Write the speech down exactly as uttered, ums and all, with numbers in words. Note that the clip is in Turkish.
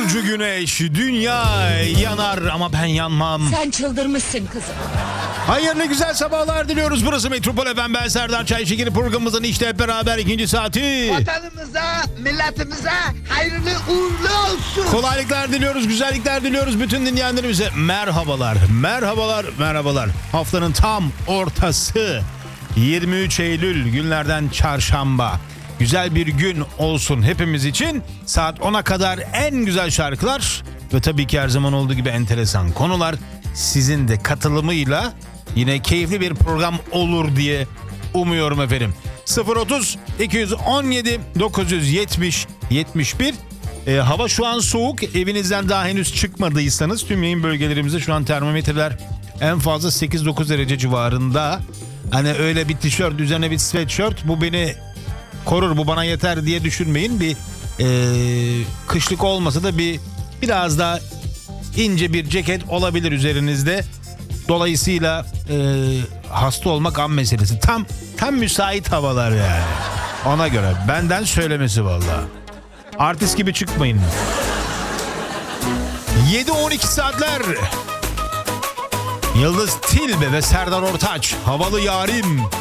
Burcu Güneş, dünya yanar ama ben yanmam. Sen çıldırmışsın kızım. Hayırlı güzel sabahlar diliyoruz. Burası Metropol F M. Ben Serdar Çayşıgil. Programımızın işte hep beraber ikinci saati. Vatanımıza, milletimize hayırlı uğurlu olsun. Kolaylıklar diliyoruz, güzellikler diliyoruz bütün dinleyenlerimize. Merhabalar, merhabalar, merhabalar. Haftanın tam ortası. yirmi üç Eylül günlerden çarşamba. Güzel bir gün olsun hepimiz için. Saat ona kadar en güzel şarkılar ve tabii ki her zaman olduğu gibi enteresan konular. Sizin de katılımıyla yine keyifli bir program olur diye umuyorum efendim. sıfır otuz iki on yedi dokuz yüz yetmiş yetmiş bir. E, hava şu an soğuk. Evinizden daha henüz çıkmadıysanız tüm yayın bölgelerimizde şu an termometreler en fazla sekiz dokuz derece civarında. Hani öyle bir tişört üzerine bir sweatshirt bu beni korur, bu bana yeter diye düşünmeyin. Bir e, kışlık olmasa da bir biraz daha ince bir ceket olabilir üzerinizde. Dolayısıyla e, hasta olmak an meselesi. Tam tam müsait havalar yani. Ona göre benden söylemesi vallahi. Artist gibi çıkmayın. yedi on iki saatler. Yıldız Tilbe ve Serdar Ortaç, Havalı Yarim.